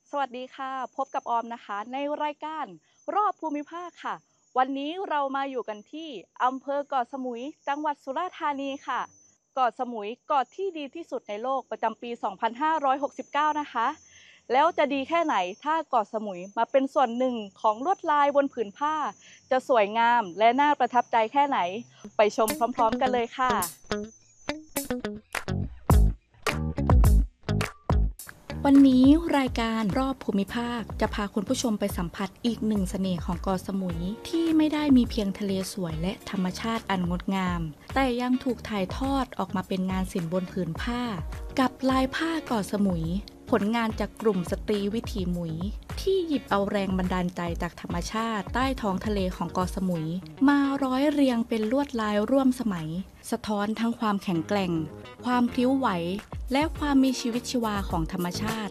สวัสดีค่ะพบกับออมนะคะในรายการรอบภูมิภาคค่ะวันนี้เรามาอยู่กันที่อำเภอเกาะสมุยจังหวัดสุราษฎร์ธานีค่ะเกาะสมุยเกาะที่ดีที่สุดในโลกประจำปี 2569 นะคะแล้วจะดีแค่ไหนถ้าเกาะสมุยมาเป็นส่วนหนึ่งของลวดลายบนผืนผ้าจะสวยงามและน่าประทับใจแค่ไหนไปชมพร้อมๆกันเลยค่ะ วันนี้รายการรอบภูมิภาคจะพาคุณผู้ชมไปสัมผัสอีกหนึ่งเสน่ห์ของเกาะสมุยที่ไม่ได้มีเพียงทะเลสวยและธรรมชาติอันงดงามแต่ยังถูกถ่ายทอดออกมาเป็นงานศิลป์บนผืนผ้ากับลายผ้าเกาะสมุยผลงานจากกลุ่มสตรีวิถีหมุยที่หยิบเอาแรงบันดาลใจจากธรรมชาติใต้ท้องทะเลของเกาะสมุยมาร้อยเรียงเป็นลวดลายร่วมสมัยสะท้อนทั้งความแข็งแกร่งความพลิ้วไหวและความมีชีวิตชีวาของธรรมชาติ